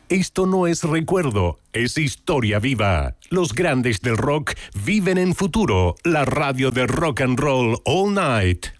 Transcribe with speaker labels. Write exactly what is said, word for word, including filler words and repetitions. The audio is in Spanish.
Speaker 1: Esto no es recuerdo, es historia viva. Los grandes del rock viven en futuro. La radio de rock and roll all night.